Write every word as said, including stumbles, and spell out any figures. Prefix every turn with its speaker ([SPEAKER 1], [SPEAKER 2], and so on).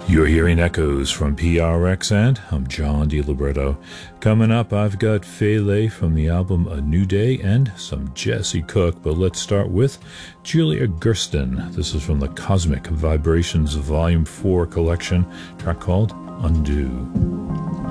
[SPEAKER 1] You're hearing echoes from P R X, and I'm John DiLibretto. Coming up, I've got Fele from the album A New Day and some Jesse Cook, but let's start with Julia Gersten. This is from the Cosmic Vibrations Volume four collection, track called Undo.